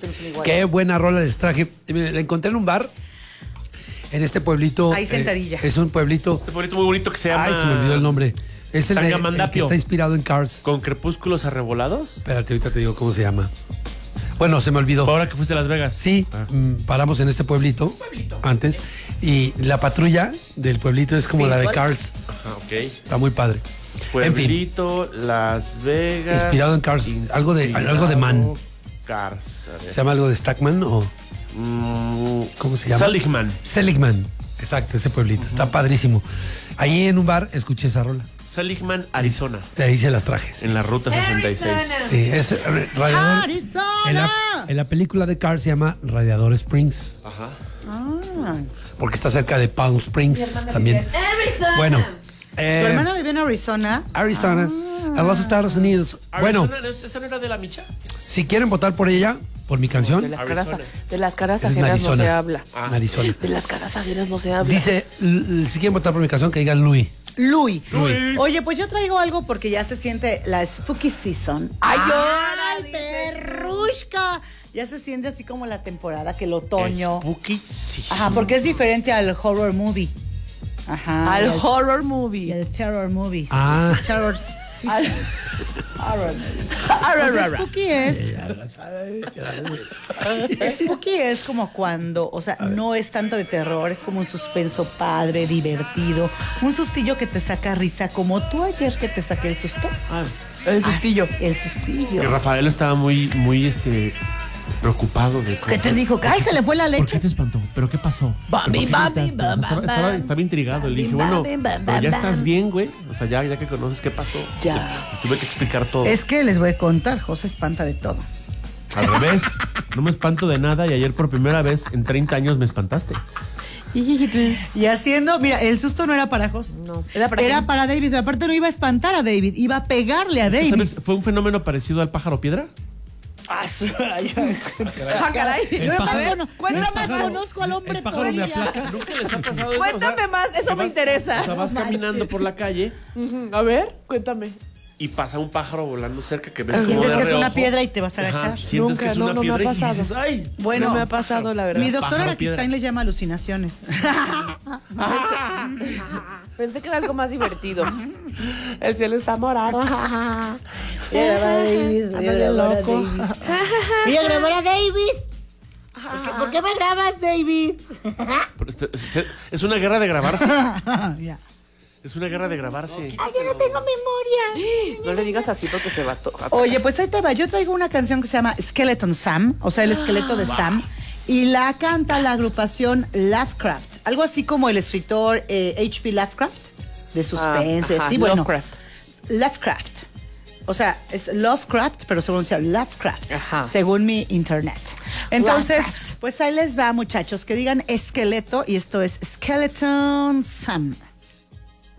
que no son iguales. Qué buena rola les traje. La encontré en un bar. En este pueblito. Ahí sentadilla. Es un pueblito. Este pueblito muy bonito que se llama... Ay, se me olvidó el nombre. Es el, el que Tangamandapio. está inspirado en Cars. Con crepúsculos arrebolados. Espérate, ahorita te digo cómo se llama. Bueno, se me olvidó. Fue ahora que fuiste a Las Vegas. Sí, paramos en este pueblito antes. Y la patrulla del pueblito es como la de Cars. Ajá, ok. Está muy padre. Pueblito, Las Vegas. Inspirado en Cars. Algo de Man. Cars. A ver. ¿Se llama algo de Stackman o cómo se llama? Seligman. Exacto, ese pueblito. Está padrísimo. Ahí en un bar escuché esa rola. Seligman, Arizona. De ahí se las traje. Sí. En la ruta 66. Sí, es Radiador. ¡Arizona! En la película de Cars se llama Radiador Springs. Ajá. Porque está cerca de Palm Springs también. Arizona. Bueno. ¿Tu hermana vive en Arizona? Arizona, en los Estados Unidos. Bueno, Arizona, ¿esa no era de la Micha? si quieren votar por ella, por mi canción, De las caras es ajenas no Arizona. se habla. Arizona. De las caras ajenas no se habla. Dice, si quieren votar por mi canción, que digan Louis. Louis. Oye, pues yo traigo algo porque ya se siente la spooky season. ¡Ay, ¡Ay, perrushka! Ya se siente así como la temporada, que el otoño. Spooky, sí. Ajá, porque es diferente al horror movie. Ajá. Al y el- horror y movie. el terror movie. Ah. Sí, terror season. Horror movie. O sea, spooky spooky es como cuando, o sea, no es tanto de terror, es como un suspenso padre, divertido, un sustillo que te saca risa, como tú ayer que te saqué el susto. El sustillo. El sustillo. Que Rafael estaba muy preocupado de... ¿Qué te dijo? ¡Ay, se le fue la ¿Por qué leche! te espantó? ¿Pero qué pasó? Bambi, ¿Pero por qué bambi, gritaste? O sea, bam, bam, estaba intrigado. Le dije, bueno, pero ya estás bien, güey. O sea, ya que conoces qué pasó. Ya. Tuve que explicar todo. Es que les voy a contar, José espanta de todo. Al revés. No me espanto de nada y ayer por primera vez en 30 años me espantaste. Y haciendo, mira, el susto no era para Jos. No, era para Era quién? para David. Pero aparte no iba a espantar a David, iba a pegarle a Es que, David. ¿sabes? Fue un fenómeno parecido al pájaro piedra. Ah, Ah, caray. Yo A ver, más conozco al hombre El pájaro me polla. aplaca. Nunca les ha pasado eso. Cuéntame más, eso que me interesa. O sea, vas caminando por la calle Ujú, a ver, cuéntame. y pasa un pájaro volando cerca que ves como Sientes de que es una reojo. piedra y te vas a Ajá, agachar. sientes Nunca, que es no, una no me ha piedra y pasado. dices, ¡ay! Bueno, No me ha pasado, la verdad. mi doctora Pájaro Araquistain piedra. le llama alucinaciones. Pensé que era algo más divertido. El cielo está morado. Voy a grabar a David. Voy a grabar a loco. David. Voy a grabar a David. ¿Por qué me grabas, David? Pero es una guerra de grabarse. Mira. Es una guerra de grabarse. Ay, yo no tengo memoria. No le digas así porque se va a Oye, pues ahí te va. Yo traigo una canción que se llama Skeleton Sam, o sea, el esqueleto de Sam, y la canta la agrupación Lovecraft. Algo así como el escritor H.P. Lovecraft, de suspenso y ajá, así. Bueno, Lovecraft. Lovecraft. O sea, es Lovecraft, pero se pronuncia Lovecraft, Ajá. según mi internet. Entonces, Lovecraft. pues ahí les va, muchachos, que digan esqueleto, y esto es Skeleton Sam.